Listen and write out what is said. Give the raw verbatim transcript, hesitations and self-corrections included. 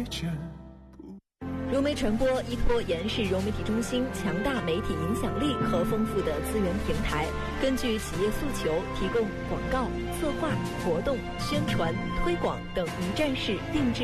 见。 融媒传播依托延世融媒体中心强大媒体影响力和丰富的资源平台，根据企业诉求，提供广告、策划、活动、宣传、推广等一站式定制